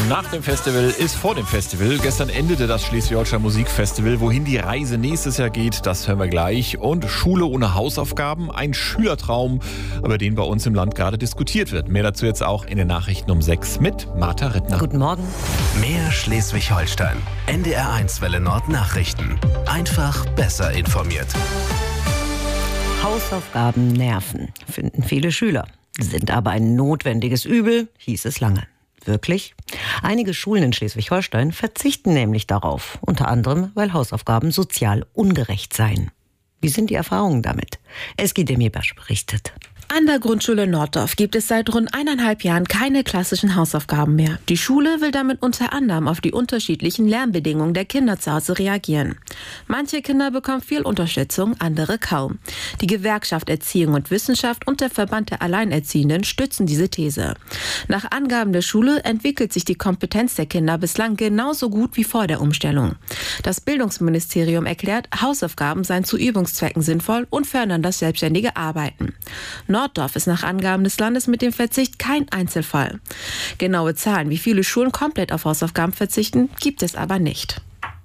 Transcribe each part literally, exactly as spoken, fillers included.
Nach dem Festival ist vor dem Festival. Gestern endete das Schleswig-Holstein Musikfestival. Wohin die Reise nächstes Jahr geht, das hören wir gleich. Und Schule ohne Hausaufgaben, ein Schülertraum, über den bei uns im Land gerade diskutiert wird. Mehr dazu jetzt auch in den Nachrichten um sechs mit Martha Rittner. Guten Morgen. Mehr Schleswig-Holstein. N D R eins Welle Nord Nachrichten. Einfach besser informiert. Hausaufgaben nerven, finden viele Schüler. Sind aber ein notwendiges Übel, hieß es lange. Wirklich? Einige Schulen in Schleswig-Holstein verzichten nämlich darauf, unter anderem, weil Hausaufgaben sozial ungerecht seien. Wie sind die Erfahrungen damit? Eski Demibasch berichtet. An der Grundschule Norddorf gibt es seit rund eineinhalb Jahren keine klassischen Hausaufgaben mehr. Die Schule will damit unter anderem auf die unterschiedlichen Lernbedingungen der Kinder zu Hause reagieren. Manche Kinder bekommen viel Unterstützung, andere kaum. Die Gewerkschaft Erziehung und Wissenschaft und der Verband der Alleinerziehenden stützen diese These. Nach Angaben der Schule entwickelt sich die Kompetenz der Kinder bislang genauso gut wie vor der Umstellung. Das Bildungsministerium erklärt, Hausaufgaben seien zu Übungszwecken sinnvoll und fördern das selbstständige Arbeiten. Norddorf ist nach Angaben des Landes mit dem Verzicht kein Einzelfall. Genaue Zahlen, wie viele Schulen komplett auf Hausaufgaben verzichten, gibt es aber nicht.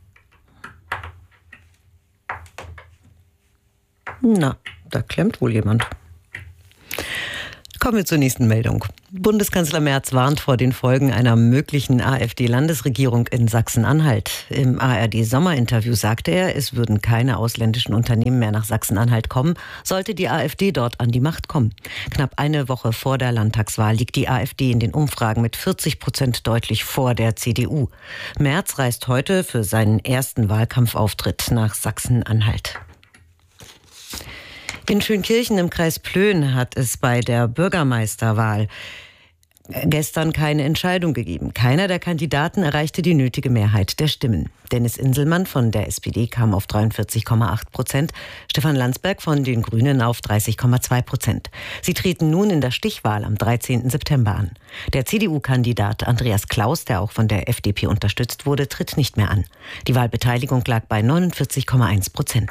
Na, da klemmt wohl jemand. Kommen wir zur nächsten Meldung. Bundeskanzler Merz warnt vor den Folgen einer möglichen AfD-Landesregierung in Sachsen-Anhalt. Im A R D-Sommerinterview sagte er, es würden keine ausländischen Unternehmen mehr nach Sachsen-Anhalt kommen, sollte die AfD dort an die Macht kommen. Knapp eine Woche vor der Landtagswahl liegt die AfD in den Umfragen mit vierzig Prozent deutlich vor der C D U. Merz reist heute für seinen ersten Wahlkampfauftritt nach Sachsen-Anhalt. In Schönkirchen im Kreis Plön hat es bei der Bürgermeisterwahl gestern keine Entscheidung gegeben. Keiner der Kandidaten erreichte die nötige Mehrheit der Stimmen. Dennis Inselmann von der S P D kam auf dreiundvierzig Komma acht Prozent, Stefan Landsberg von den Grünen auf dreißig Komma zwei Prozent. Sie treten nun in der Stichwahl am dreizehnten September an. Der C D U-Kandidat Andreas Klaus, der auch von der F D P unterstützt wurde, tritt nicht mehr an. Die Wahlbeteiligung lag bei neunundvierzig Komma eins Prozent.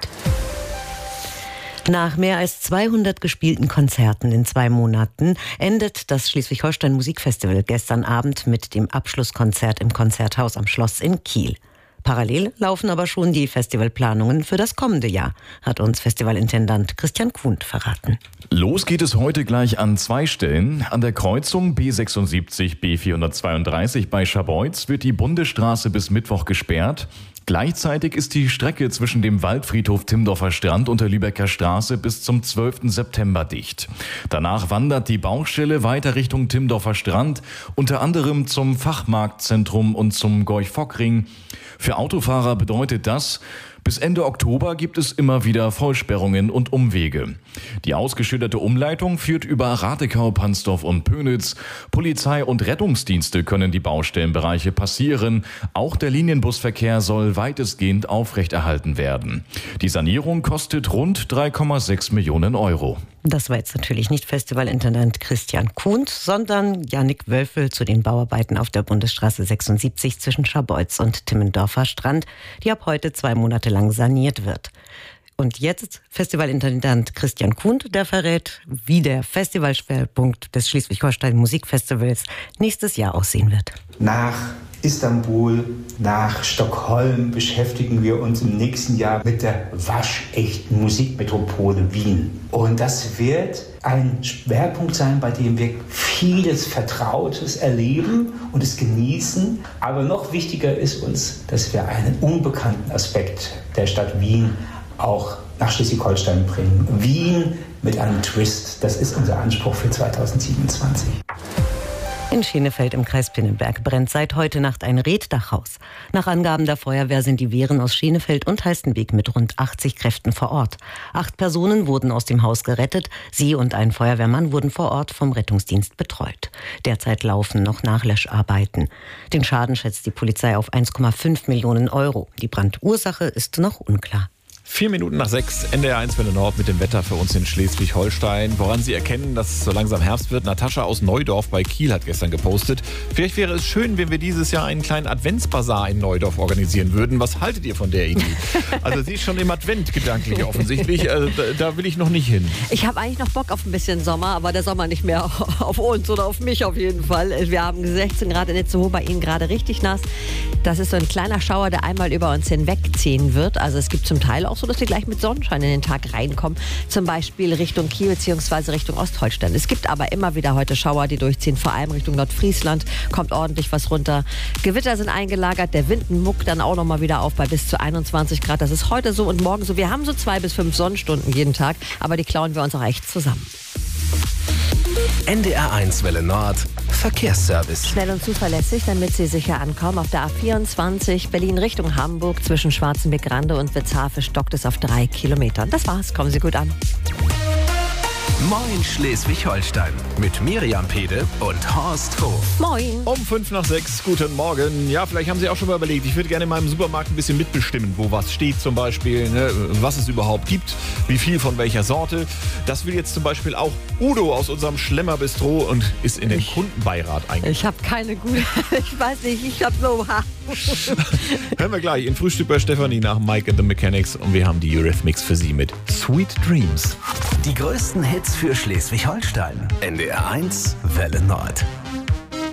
Nach mehr als zweihundert gespielten Konzerten in zwei Monaten endet das Schleswig-Holstein Musikfestival gestern Abend mit dem Abschlusskonzert im Konzerthaus am Schloss in Kiel. Parallel laufen aber schon die Festivalplanungen für das kommende Jahr, hat uns Festivalintendant Christian Kuhn verraten. Los geht es heute gleich an zwei Stellen. An der Kreuzung B sechsundsiebzig B vierhundertzweiunddreißig bei Scharbeutz wird die Bundesstraße bis Mittwoch gesperrt. Gleichzeitig ist die Strecke zwischen dem Waldfriedhof Timmendorfer Strand und der Lübecker Straße bis zum zwölften September dicht. Danach wandert die Baustelle weiter Richtung Timmendorfer Strand, unter anderem zum Fachmarktzentrum und zum Gorch-Fock-Ring. Für Autofahrer bedeutet das, bis Ende Oktober gibt es immer wieder Vollsperrungen und Umwege. Die ausgeschilderte Umleitung führt über Ratekau, Pansdorf und Pönitz. Polizei und Rettungsdienste können die Baustellenbereiche passieren. Auch der Linienbusverkehr soll weitestgehend aufrechterhalten werden. Die Sanierung kostet rund drei Komma sechs Millionen Euro. Das war jetzt natürlich nicht Festivalintendant Christian Kuhn, sondern Jannik Wölfel zu den Bauarbeiten auf der Bundesstraße sechsundsiebzig zwischen Scharbeutz und Timmendorfer Strand, die ab heute zwei Monate lang saniert wird. Und jetzt Festivalintendant Christian Kuhn, der verrät, wie der Festivalschwerpunkt des Schleswig-Holstein Musikfestivals nächstes Jahr aussehen wird. Nach Istanbul, nach Stockholm beschäftigen wir uns im nächsten Jahr mit der waschechten Musikmetropole Wien. Und das wird ein Schwerpunkt sein, bei dem wir vieles Vertrautes erleben und es genießen. Aber noch wichtiger ist uns, dass wir einen unbekannten Aspekt der Stadt Wien auch nach Schleswig-Holstein bringen. Wien mit einem Twist, das ist unser Anspruch für zweitausendsiebenundzwanzig. In Schenefeld im Kreis Pinneberg brennt seit heute Nacht ein Reetdachhaus. Nach Angaben der Feuerwehr sind die Wehren aus Schenefeld und Heistenweg mit rund achtzig Kräften vor Ort. Acht Personen wurden aus dem Haus gerettet. Sie und ein Feuerwehrmann wurden vor Ort vom Rettungsdienst betreut. Derzeit laufen noch Nachlöscharbeiten. Den Schaden schätzt die Polizei auf eins Komma fünf Millionen Euro. Die Brandursache ist noch unklar. Vier Minuten nach sechs, N D R eins Welle Nord mit dem Wetter für uns in Schleswig-Holstein. Woran Sie erkennen, dass es so langsam Herbst wird. Natascha aus Neudorf bei Kiel hat gestern gepostet. Vielleicht wäre es schön, wenn wir dieses Jahr einen kleinen Adventsbasar in Neudorf organisieren würden. Was haltet ihr von der Idee? Also sie ist schon im Advent gedanklich offensichtlich. Also da, da will ich noch nicht hin. Ich habe eigentlich noch Bock auf ein bisschen Sommer, aber der Sommer nicht mehr auf uns oder auf mich auf jeden Fall. Wir haben sechzehn Grad in Itzehoe, bei Ihnen gerade richtig nass. Das ist so ein kleiner Schauer, der einmal über uns hinwegziehen wird. Also es gibt zum Teil auch so, dass wir gleich mit Sonnenschein in den Tag reinkommen. Zum Beispiel Richtung Kiel bzw. Richtung Ostholstein. Es gibt aber immer wieder heute Schauer, die durchziehen. Vor allem Richtung Nordfriesland kommt ordentlich was runter. Gewitter sind eingelagert. Der Wind muckt dann auch noch mal wieder auf bei bis zu einundzwanzig Grad. Das ist heute so und morgen so. Wir haben so zwei bis fünf Sonnenstunden jeden Tag. Aber die klauen wir uns auch echt zusammen. N D R eins Welle Nord Verkehrsservice. Schnell und zuverlässig, damit Sie sicher ankommen. Auf der A vierundzwanzig Berlin Richtung Hamburg zwischen Schwarzenberg-Grande und Witzhafe stockt es auf drei Kilometern. Das war's. Kommen Sie gut an. Moin Schleswig-Holstein mit Miriam Pede und Horst Hof. Moin. Um fünf nach sechs, guten Morgen. Ja, vielleicht haben Sie auch schon mal überlegt, ich würde gerne in meinem Supermarkt ein bisschen mitbestimmen, wo was steht zum Beispiel, ne, was es überhaupt gibt, wie viel von welcher Sorte. Das will jetzt zum Beispiel auch Udo aus unserem Schlemmer-Bistro und ist in den ich, Kundenbeirat eingetragen. Ich habe keine gute, ich weiß nicht, ich habe so... Hören wir gleich in Frühstück bei Stefanie nach Mike and the Mechanics und wir haben die Eurythmics für Sie mit Sweet Dreams. Die größten Hits für Schleswig-Holstein. N D R eins Welle Nord.